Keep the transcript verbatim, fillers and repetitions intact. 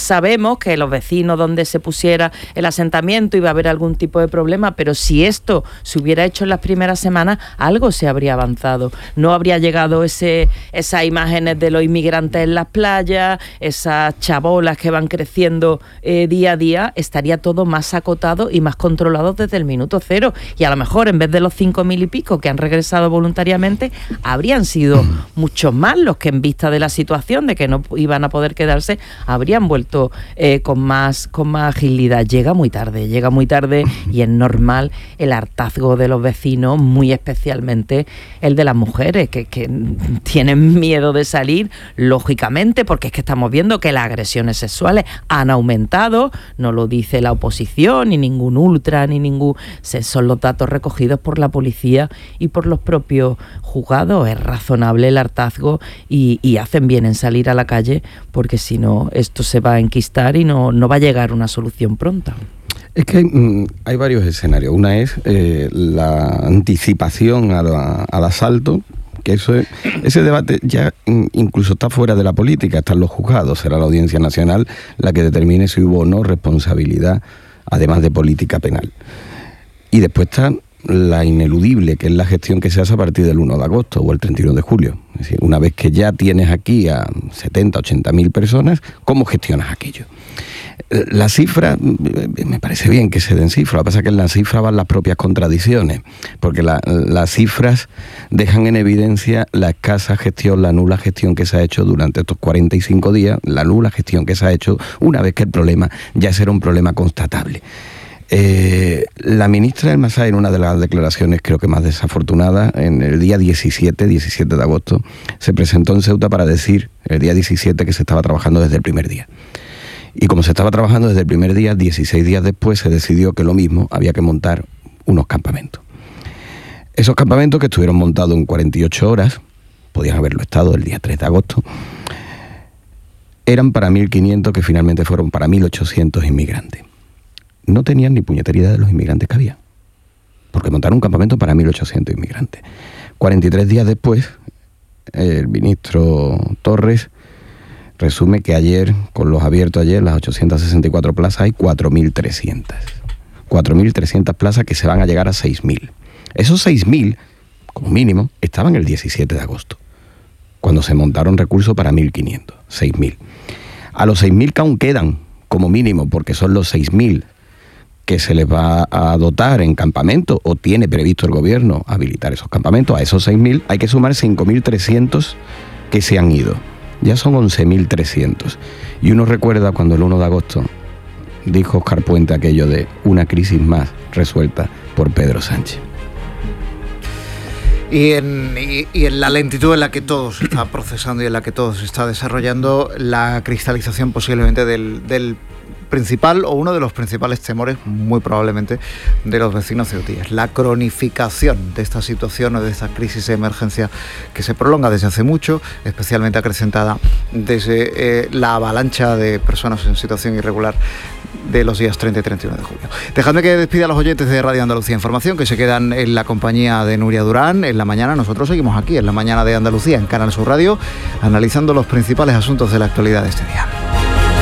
sabemos que los vecinos donde se pusiera el asentamiento iba a haber algún tipo de problema, pero si esto se hubiera hecho en las primeras semanas, algo se habría avanzado. No habría llegado ese, esas imágenes de los inmigrantes en las playas, esas chabolas que van creciendo eh, día a día, estaría todo más acotado y más controlado desde el minuto cero. Y a lo mejor en vez de los cinco mil y pico que han regresado voluntariamente, habrían sido muchos más los que en vista de la situación de que no iban a poder quedarse, habrían vuelto eh, con más con más agilidad. Llega muy tarde, llega muy tarde y es normal el hartazgo de los vecinos, muy especialmente el de las mujeres, que, que tienen miedo de salir, lógicamente, porque es que estamos viendo que las agresiones sexuales han aumentado, no lo dice la oposición, ni ningún ultra, ni ningún... son los datos recogidos por la policía y por los propios juzgados. Es razonable el hartazgo y, y hacen bien en salir a la calle, porque si no, esto se va a enquistar y no, no va a llegar una solución pronta. Es que hay, mm, hay varios escenarios. Una es eh, la anticipación a la, al asalto, que eso es, ese debate ya incluso está fuera de la política, están los juzgados, será la Audiencia Nacional la que determine si hubo o no responsabilidad, además de política penal. Y después está la ineludible, que es la gestión que se hace a partir del uno de agosto o el treinta y uno de julio. Es decir, una vez que ya tienes aquí a setenta, ochenta mil personas, ¿cómo gestionas aquello? La cifra, me parece bien que se den cifras, lo que pasa es que en la cifra van las propias contradicciones, porque la, las cifras dejan en evidencia la escasa gestión, la nula gestión que se ha hecho durante estos cuarenta y cinco días, la nula gestión que se ha hecho una vez que el problema ya será un problema constatable. Eh, la ministra del Masá, en una de las declaraciones creo que más desafortunadas, en el día diecisiete de agosto, se presentó en Ceuta para decir, el día diecisiete, que se estaba trabajando desde el primer día. Y como se estaba trabajando desde el primer día, dieciséis días después se decidió que lo mismo, había que montar unos campamentos. Esos campamentos, que estuvieron montados en cuarenta y ocho horas, podían haberlo estado el día tres de agosto, eran para mil quinientos, que finalmente fueron para mil ochocientos inmigrantes. No tenían ni puñetera idea de los inmigrantes que había, porque montaron un campamento para mil ochocientos inmigrantes. cuarenta y tres días después, el ministro Torres resume que ayer, con los abiertos ayer, las ochocientas sesenta y cuatro plazas, hay cuatro mil trescientas. cuatro mil trescientas plazas que se van a llegar a seis mil. Esos seis mil, como mínimo, estaban el diecisiete de agosto, cuando se montaron recursos para mil quinientos, seis mil. A los seis mil que aún quedan, como mínimo, porque son los seis mil que se les va a dotar en campamentos, o tiene previsto el gobierno habilitar esos campamentos, a esos seis mil hay que sumar cinco mil trescientos que se han ido. Ya son once mil trescientos. Y uno recuerda cuando el uno de agosto dijo Óscar Puente aquello de una crisis más resuelta por Pedro Sánchez. Y en, y, y en la lentitud en la que todo se está procesando y en la que todo se está desarrollando, la cristalización posiblemente del, del principal o uno de los principales temores, muy probablemente, de los vecinos ceutíes, la cronificación de esta situación o de esta crisis de emergencia que se prolonga desde hace mucho, especialmente acrecentada desde eh, la avalancha de personas en situación irregular de los días treinta y treinta y uno de julio. Dejadme que despida a los oyentes de Radio Andalucía Información, que se quedan en la compañía de Nuria Durán en la mañana. Nosotros seguimos aquí en la mañana de Andalucía, en Canal Sur Radio, analizando los principales asuntos de la actualidad de este día.